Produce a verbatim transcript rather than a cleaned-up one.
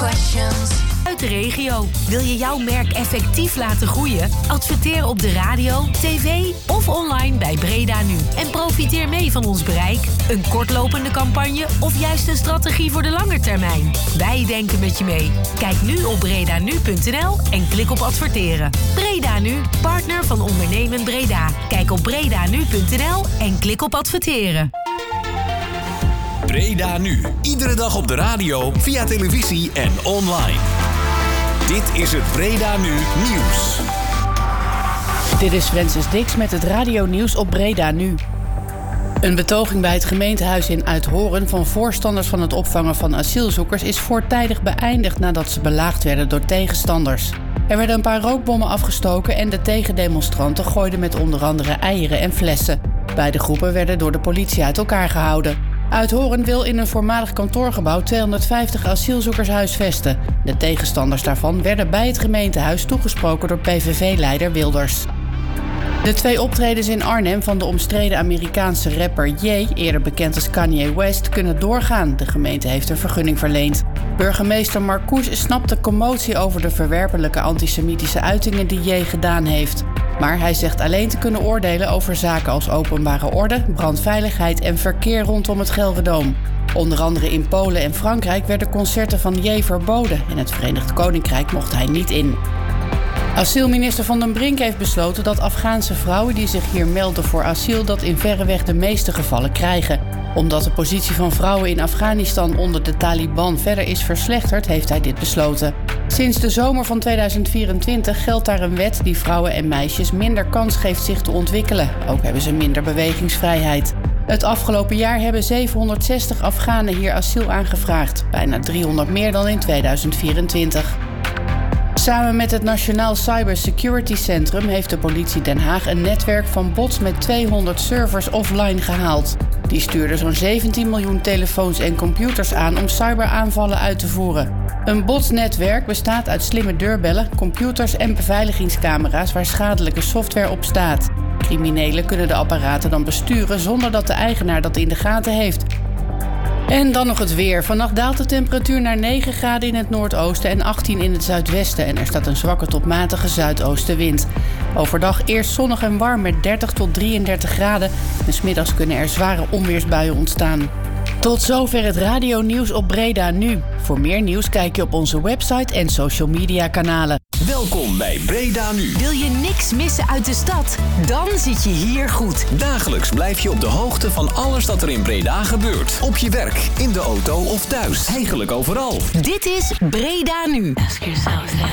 questions. Uit de regio. Wil je jouw merk effectief laten groeien? Adverteer op de radio, tv of online bij Breda Nu. En profiteer mee van ons bereik. Een kortlopende campagne of juist een strategie voor de lange termijn. Wij denken met je mee. Kijk nu op bredanu punt n l en klik op adverteren. Breda Nu, partner van Ondernemend Breda. Kijk op bredanu punt n l en klik op adverteren. Breda Nu. Iedere dag op de radio, via televisie en online. Dit is het Breda Nu Nieuws. Dit is Francis Dix met het radionieuws op Breda Nu. Een betoging bij het gemeentehuis in Uithoren van voorstanders van het opvangen van asielzoekers is voortijdig beëindigd nadat ze belaagd werden door tegenstanders. Er werden een paar rookbommen afgestoken en de tegendemonstranten gooiden met onder andere eieren en flessen. Beide groepen werden door de politie uit elkaar gehouden. Uithoren wil in een voormalig kantoorgebouw tweehonderdvijftig asielzoekers huisvesten. De tegenstanders daarvan werden bij het gemeentehuis toegesproken door P V V-leider Wilders. De twee optredens in Arnhem van de omstreden Amerikaanse rapper Ye, eerder bekend als Kanye West, kunnen doorgaan. De gemeente heeft een vergunning verleend. Burgemeester Marcouch snapt de commotie over de verwerpelijke antisemitische uitingen die Ye gedaan heeft. Maar hij zegt alleen te kunnen oordelen over zaken als openbare orde, brandveiligheid en verkeer rondom het Gelredome. Onder andere in Polen en Frankrijk werden concerten van Ye verboden. In het Verenigd Koninkrijk mocht hij niet in. Asielminister Van den Brink heeft besloten dat Afghaanse vrouwen die zich hier melden voor asiel dat in verreweg de meeste gevallen krijgen. Omdat de positie van vrouwen in Afghanistan onder de Taliban verder is verslechterd, heeft hij dit besloten. Sinds de zomer van tweeduizend vierentwintig geldt daar een wet die vrouwen en meisjes minder kans geeft zich te ontwikkelen. Ook hebben ze minder bewegingsvrijheid. Het afgelopen jaar hebben zevenhonderdzestig Afghanen hier asiel aangevraagd. Bijna driehonderd meer dan in tweeduizend vierentwintig. Samen met het Nationaal Cybersecurity Centrum heeft de politie Den Haag een netwerk van bots met tweehonderd servers offline gehaald. Die stuurden zo'n zeventien miljoen telefoons en computers aan om cyberaanvallen uit te voeren. Een botsnetwerk bestaat uit slimme deurbellen, computers en beveiligingscamera's waar schadelijke software op staat. Criminelen kunnen de apparaten dan besturen zonder dat de eigenaar dat in de gaten heeft. En dan nog het weer. Vannacht daalt de temperatuur naar negen graden in het noordoosten en achttien in het zuidwesten. En er staat een zwakke tot matige zuidoostenwind. Overdag eerst zonnig en warm met dertig tot drieëndertig graden. En 's middags kunnen er zware onweersbuien ontstaan. Tot zover het radionieuws op Breda Nu. Voor meer nieuws kijk je op onze website en social media kanalen. Welkom bij Breda Nu. Wil je niks missen uit de stad? Dan zit je hier goed. Dagelijks blijf je op de hoogte van alles dat er in Breda gebeurt. Op je werk, in de auto of thuis. Eigenlijk overal. Dit is Breda Nu. Ask yourself this.